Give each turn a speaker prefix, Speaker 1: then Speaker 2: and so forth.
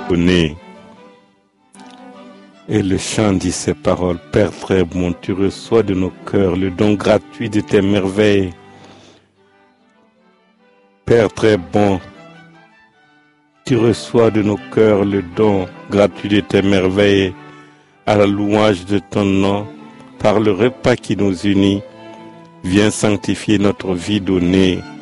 Speaker 1: donné. Et le chant dit ces paroles: Père très bon, tu reçois de nos cœurs le don gratuit de tes merveilles. Père très bon, tu reçois de nos cœurs le don gratuit de tes merveilles, à la louange de ton nom, par le repas qui nous unit. Viens sanctifier notre vie donnée